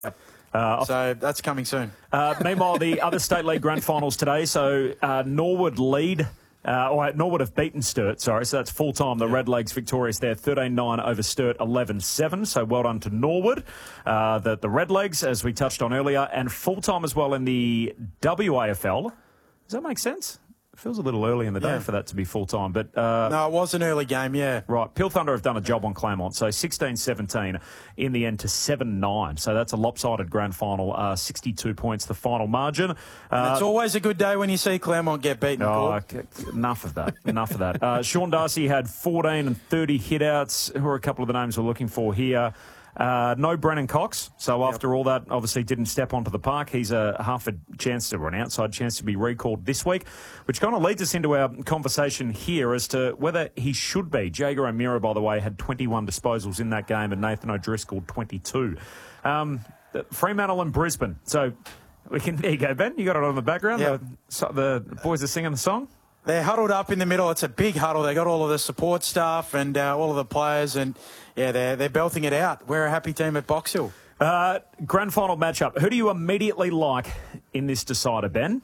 So that's coming soon. Meanwhile, the other State League Grand Finals today. So Norwood lead. Norwood have beaten Sturt, sorry, so that's full-time. The Redlegs victorious there, 13-9 over Sturt, 11-7. So well done to Norwood. The Redlegs, as we touched on earlier, and full-time as well in the WAFL. Does that make sense? It feels a little early in the day for that to be full-time. But no, it was an early game, yeah. Right. Peel Thunder have done a job on Claremont. So 16-17 in the end to 7-9. So that's a lopsided grand final. 62 points, the final margin. It's always a good day when you see Claremont get beaten. Enough of that. Enough of that. Sean Darcy had 14 and 30 hitouts. Who are a couple of the names we're looking for here? No Brennan Cox, so after all that, obviously didn't step onto the park. He's a half a chance or an outside chance to be recalled this week, which kind of leads us into our conversation here as to whether he should be. Jager O'Meara, by the way, had 21 disposals in that game, and Nathan O'Driscoll 22. Fremantle and Brisbane. So there you go, Ben. You got it on the background. Yep. The boys are singing the song. They're huddled up in the middle. It's a big huddle. They got all of the support staff and all of the players, and they're belting it out. We're a happy team at Box Hill. Grand final matchup. Who do you immediately like in this decider, Ben?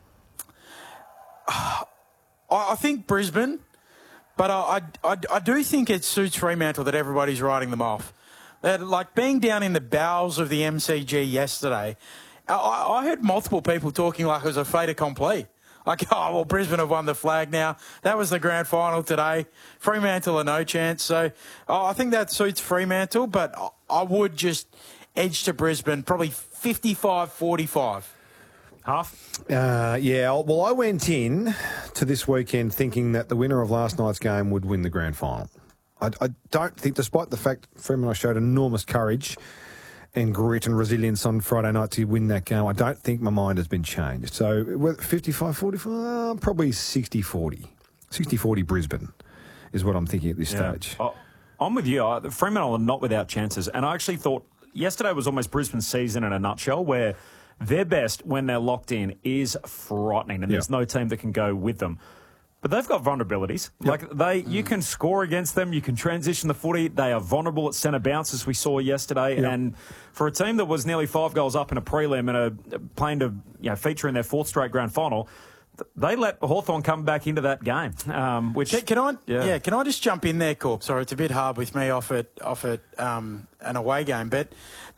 I think Brisbane, but I do think it suits Fremantle that everybody's writing them off. Like being down in the bowels of the MCG yesterday, I heard multiple people talking like it was a fait accompli. Like, Brisbane have won the flag now. That was the grand final today. Fremantle are no chance. So I think that suits Fremantle, but I would just edge to Brisbane, probably 55-45. Half? Well, I went in to this weekend thinking that the winner of last night's game would win the grand final. I don't think, despite the fact Fremantle showed enormous courage and grit and resilience on Friday night to win that game, I don't think my mind has been changed. So 55-45, probably 60-40. 60-40 Brisbane is what I'm thinking at this stage. I'm with you. Fremantle are not without chances. And I actually thought yesterday was almost Brisbane's season in a nutshell, where their best when they're locked in is frightening, and there's no team that can go with them. But they've got vulnerabilities. Like you can score against them, you can transition the footy. They are vulnerable at centre bounce, as we saw yesterday. And for a team that was nearly 5 goals up in a prelim and playing to feature in their 4th straight grand final, they let Hawthorn come back into that game. Can I just jump in there, Corp? Sorry, it's a bit hard with me off at an away game, but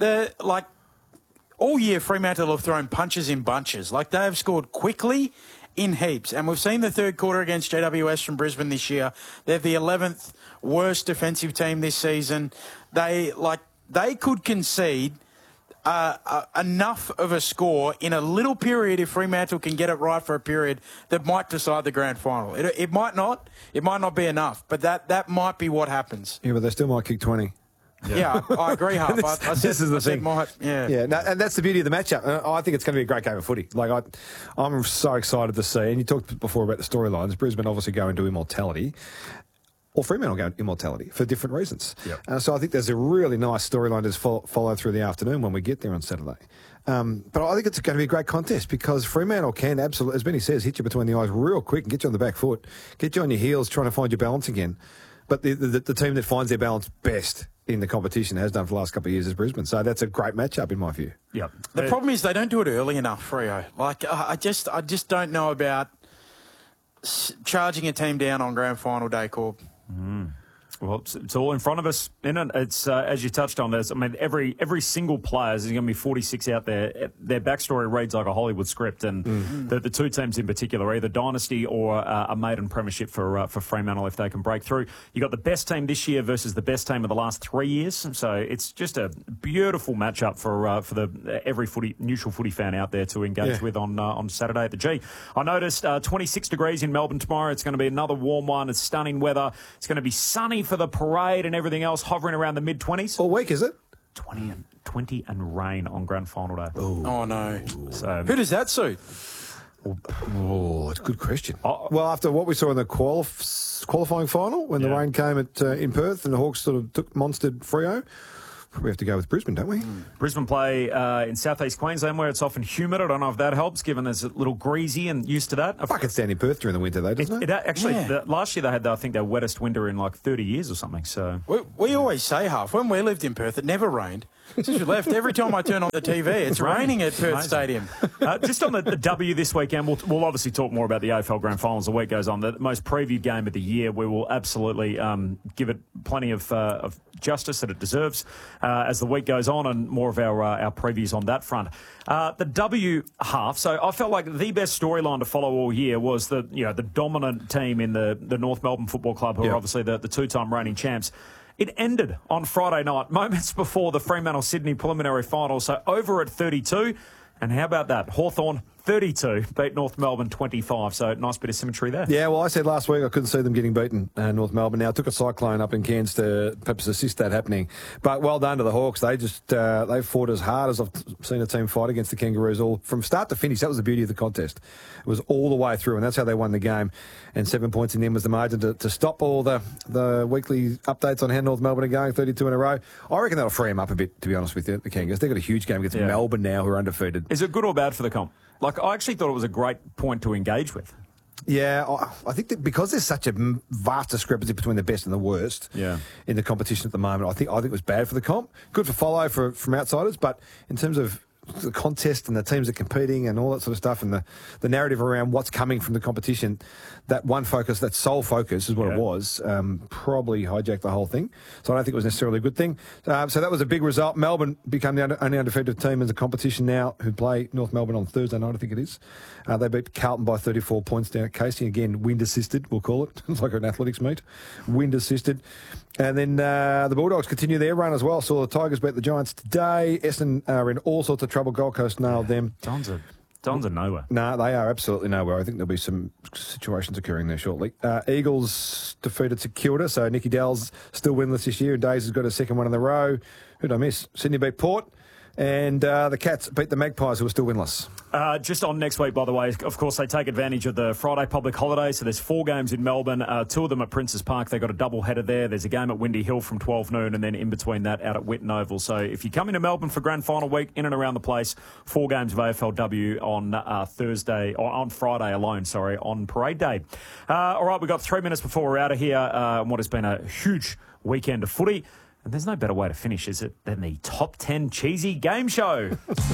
all year Fremantle have thrown punches in bunches. Like they have scored quickly in heaps. And we've seen the third quarter against GWS from Brisbane this year. They're the 11th worst defensive team this season. They could concede enough of a score in a little period if Fremantle can get it right for a period that might decide the grand final. It might not. It might not be enough, but that might be what happens. Yeah, but they still might kick 20. Yeah, I agree, Huff. This is the thing. And that's the beauty of the matchup. I think it's going to be a great game of footy. I'm so excited to see, and you talked before about the storylines. Brisbane obviously go into immortality, or Fremantle go into immortality for different reasons. So I think there's a really nice storyline to follow through the afternoon when we get there on Saturday. But I think it's going to be a great contest because Fremantle can absolutely, as Benny says, hit you between the eyes real quick and get you on the back foot, get you on your heels trying to find your balance again. But the team that finds their balance best in the competition has done for the last couple of years is Brisbane. So that's a great matchup in my view. Yep. The problem is they don't do it early enough, Freo. I just don't know about charging a team down on grand final day, Corp. Well, it's all in front of us, isn't it? It's as you touched on. Every single player, there's going to be 46 out there. Their backstory reads like a Hollywood script, and the two teams in particular, either dynasty or a maiden premiership for Fremantle if they can break through. You got the best team this year versus the best team of the last 3 years, so it's just a beautiful matchup for every neutral footy fan out there to engage with on Saturday at the G. I noticed 26 degrees in Melbourne tomorrow. It's going to be another warm one. It's stunning weather. It's going to be sunny for the parade and everything else, hovering around the mid-20s. All week, is it? 20 and rain on grand final day. Oh, no. So, who does that suit? It's a good question. Well, after what we saw in the qualifying final, when the rain came in Perth and the Hawks sort of monstered Freo, we have to go with Brisbane, don't we? Brisbane play in southeast Queensland where it's often humid. I don't know if that helps, given there's a little greasy and used to that. It's down in Perth during the winter, though, doesn't it? Last year they had, I think, their wettest winter in like 30 years or something. So we always say, Huff, when we lived in Perth, it never rained. Since we left, every time I turn on the TV, it's raining at Perth Stadium. Just on the W this weekend, we'll obviously talk more about the AFL Grand Final as the week goes on. The most previewed game of the year, we will absolutely give it plenty of justice that it deserves as the week goes on, and more of our previews on that front. The W half, so I felt like the best storyline to follow all year was the dominant team in the North Melbourne Football Club, who are obviously the two-time reigning champs. It ended on Friday night, moments before the Fremantle-Sydney preliminary final, so over at 32. And how about that? Hawthorn 32 beat North Melbourne 25, so nice bit of symmetry there. Yeah, well, I said last week I couldn't see them getting beaten, North Melbourne. Now, it took a cyclone up in Cairns to perhaps assist that happening. But well done to the Hawks. They just they fought as hard as I've seen a team fight against the Kangaroos, all from start to finish. That was the beauty of the contest. It was all the way through, and that's how they won the game. And 7 points in the end was the margin to stop all the weekly updates on how North Melbourne are going, 32 in a row. I reckon that'll free them up a bit, to be honest with you, the Kangaroos. They've got a huge game against Melbourne now, who are undefeated. Is it good or bad for the comp? Like, I actually thought it was a great point to engage with. Yeah, I think that because there's such a vast discrepancy between the best and the worst in the competition at the moment, I think it was bad for the comp. Good for follow from outsiders, but in terms of the contest and the teams that are competing and all that sort of stuff, and the narrative around what's coming from the competition, that one focus, that sole focus is what it was, probably hijacked the whole thing. So I don't think it was necessarily a good thing. So that was a big result. Melbourne became the only undefeated team in the competition now, who play North Melbourne on Thursday night, I think it is. They beat Carlton by 34 points down at Casey. Again, wind assisted, we'll call it. It's like an athletics meet. Wind assisted. And then the Bulldogs continue their run as well. Saw the Tigers beat the Giants today. Essendon are in all sorts of trouble. Gold Coast nailed them. Dons are nowhere. No, they are absolutely nowhere. I think there'll be some situations occurring there shortly. Eagles defeated St Kilda, so Nicky Dell's still winless this year. Days has got a second one in a row. Who'd I miss? Sydney beat Port. And the Cats beat the Magpies, who are still winless. Just on next week, by the way, of course, they take advantage of the Friday public holiday. So there's 4 games in Melbourne, 2 of them at Princes Park. They've got a double header there. There's a game at Windy Hill from 12 noon, and then in between that out at Whitten Oval. So if you come into Melbourne for grand final week, in and around the place, 4 games of AFLW on Thursday, or on Friday alone, on parade day. All right, we've got 3 minutes before we're out of here on what has been a huge weekend of footy. And there's no better way to finish, is it, than the Top 10 Cheesy Game Show.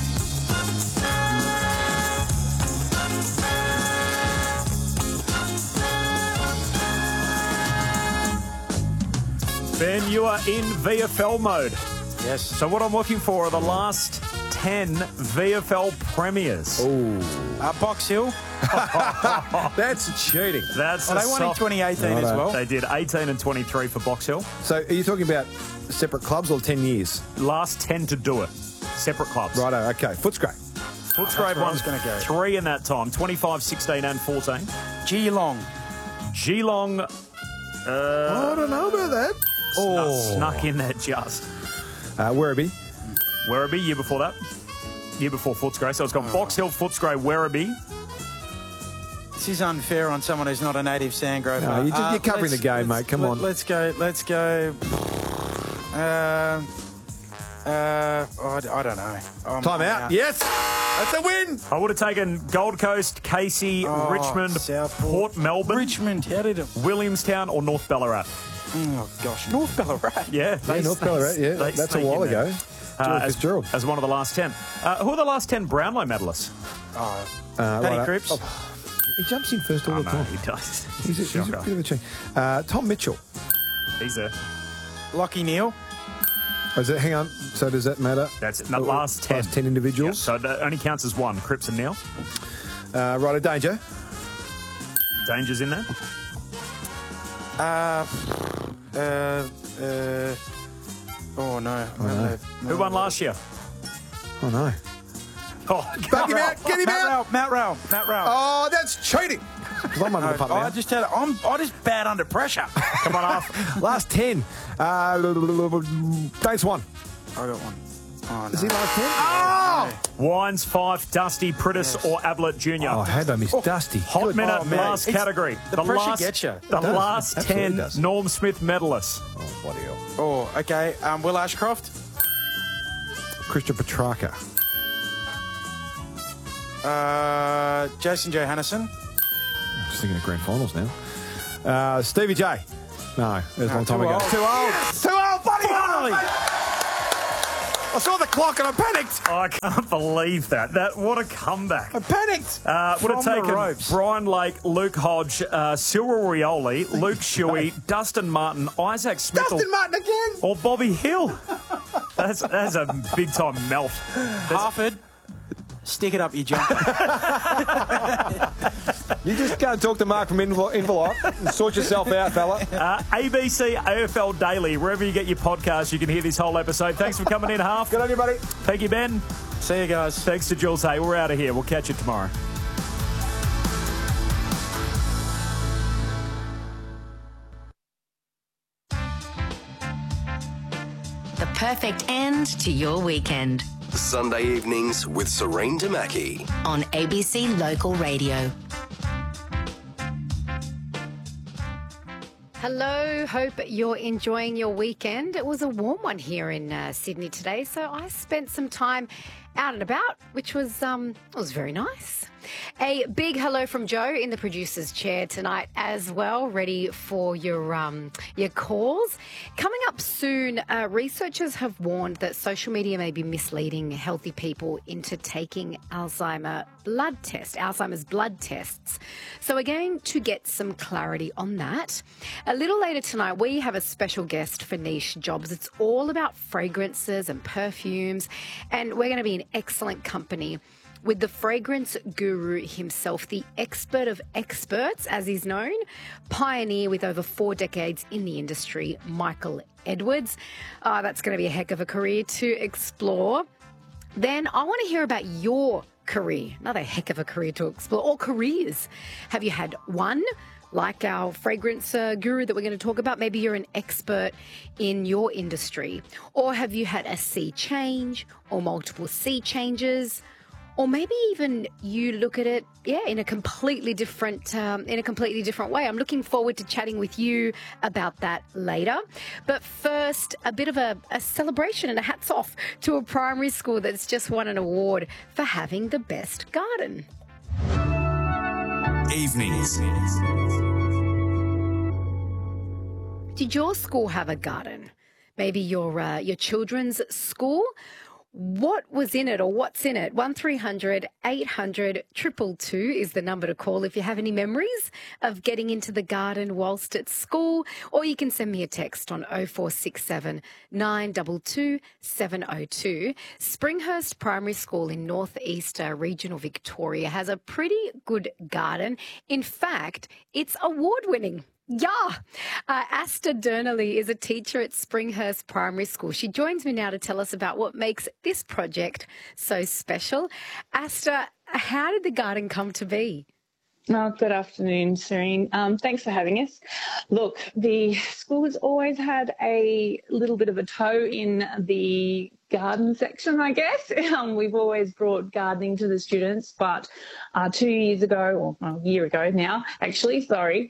Ben, you are in VFL mode. Yes. So what I'm looking for are the last 10 VFL premiers. Oh. Box Hill. That's cheating. They won in 2018 as well. They did 18 and 23 for Box Hill. So are you talking about separate clubs or 10 years? Last 10 to do it. Separate clubs. Righto, okay. Footscray. Footscray won 3 in that time. 25, 16 and 14. Geelong. Geelong. I don't know about that. Snuck in there just. Werribee. Werribee, year before that. Year before Footscray. So it's got Box Hill, Footscray, Werribee. This is unfair on someone who's not a native Sandgrover. No, you're covering the game, mate. Come on. Let's go. I don't know. Time out. Yes! That's a win! I would have taken Gold Coast, Casey, Richmond, Southport, Port Melbourne, Richmond, how did it? Williamstown or North Ballarat. Oh, gosh. North Ballarat. Yeah. North Ballarat, yeah. That's a while ago. As one of the last 10. Who are the last 10 Brownlow medalists? Paddy Cripps. He jumps in first all the time. He does. He's a bit of a change. Tom Mitchell. He's there. Lachie Neale. Hang on. So does that matter? That's it. The last 10. Last 10 individuals. Yeah, so it only counts as one. Cripps and Neale. Righto, Danger. Danger's in there. Oh, no. Who won last year? Oh, no. Oh, back him out! Get him out! Matt Rowell. Oh, that's cheating! I'm under the pump now. I just bad under pressure. Come on off. Last 10. Dates 1. I got one. Oh, no. Is he last 10? Oh! Wines, Fife, Dusty, Pritis or Ablett Jr. Oh, how did I miss Dusty? Hot minute, last category. The pressure gets you. The last 10 Norm Smith medalists. Oh, bloody hell. Oh, okay. Will Ashcroft. Christian Petrarca. Jason Johannisen. I'm just thinking of grand finals now. Stevie J. No, it was a long time ago. Too old. Yes! Too old, buddy! Finally! I saw the clock and I panicked. I can't believe that. What a comeback. I panicked. Would have taken Brian Lake, Luke Hodge, Cyril Rioli, Luke Shuey, Dustin Martin, Isaac Smith. Dustin Martin again. Or Bobby Hill. That's a big-time melt. Harford, stick it up your jumper. You just go and talk to Mark from Envelope and sort yourself out, fella. ABC AFL Daily, wherever you get your podcast, you can hear this whole episode. Thanks for coming in, Half. Good on you, buddy. Thank you, Ben. See you guys. Thanks to Jules Hay. We're out of here. We'll catch you tomorrow. The perfect end to your weekend. Sunday evenings with Serene Damaki on ABC Local Radio. Hello, hope you're enjoying your weekend. It was a warm one here in Sydney today, so I spent some time out and about, which was very nice. A big hello from Joe in the producer's chair tonight as well, ready for your calls. Coming up soon, researchers have warned that social media may be misleading healthy people into taking Alzheimer's blood tests. So we're going to get some clarity on that. A little later tonight, we have a special guest for Niche Jobs. It's all about fragrances and perfumes, and we're going to be in excellent company with the fragrance guru himself, the expert of experts, as he's known, pioneer with over 4 decades in the industry, Michael Edwards. That's going to be a heck of a career to explore. Then I want to hear about your career, another heck of a career to explore, or careers. Have you had one? Like our fragrance guru that we're going to talk about, maybe you're an expert in your industry. Or have you had a sea change or multiple sea changes? Or maybe even you look at it, in a completely different way. I'm looking forward to chatting with you about that later. But first, a bit of a celebration and a hats off to a primary school that's just won an award for having the best garden. evenings. Did your school have a garden? Maybe your children's school? What was in it or what's in it? 1300 800 222 is the number to call if you have any memories of getting into the garden whilst at school, or you can send me a text on 0467 922 702. Springhurst Primary School in Northeast Regional Victoria has a pretty good garden. In fact, it's award-winning. Yeah. Asta Durnelly is a teacher at Springhurst Primary School. She joins me now to tell us about what makes this project so special. Asta, how did the garden come to be? Oh, good afternoon, Serene. Thanks for having us. Look, the school has always had a little bit of a toe in the garden section, I guess. We've always brought gardening to the students, but 2 years ago, or a year ago now, actually,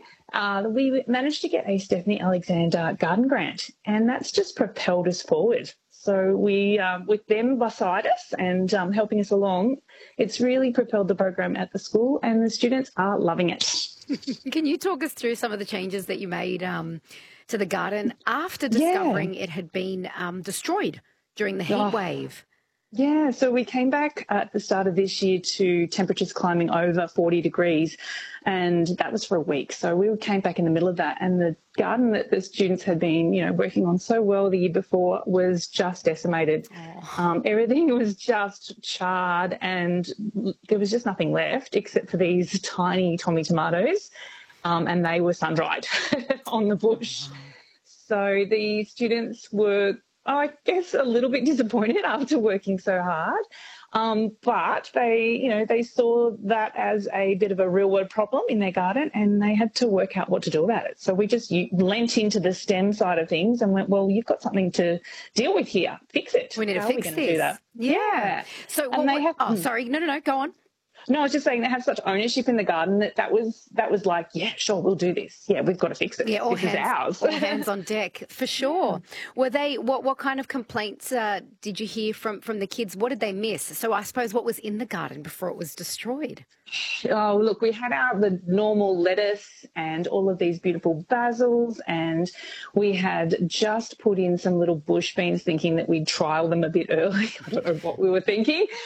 we managed to get a Stephanie Alexander garden grant, and that's just propelled us forward. So we, with them beside us and helping us along, it's really propelled the program at the school, and the students are loving it. Can you talk us through some of the changes that you made to the garden after discovering it had been destroyed during the heat wave? Yeah, so we came back at the start of this year to temperatures climbing over 40 degrees, and that was for a week. So we came back in the middle of that, and the garden that the students had been, working on so well the year before was just decimated. Everything was just charred, and there was just nothing left except for these tiny Tommy tomatoes, and they were sun-dried on the bush. So the students were, I guess, a little bit disappointed after working so hard. But they saw that as a bit of a real world problem in their garden, and they had to work out what to do about it. So we just lent into the STEM side of things and went, well, you've got something to deal with here. Fix it. We need to fix this. Do that? Yeah. So and sorry. No, go on. No, I was just saying they have such ownership in the garden that was like, yeah, sure, we'll do this. Yeah, we've got to fix it. Yeah, this is ours. all hands on deck, for sure. Were they, what kind of complaints did you hear from the kids? What did they miss? So I suppose what was in the garden before it was destroyed? Oh, look, we had the normal lettuce and all of these beautiful basils, and we had just put in some little bush beans thinking that we'd trial them a bit early. I don't know what we were thinking.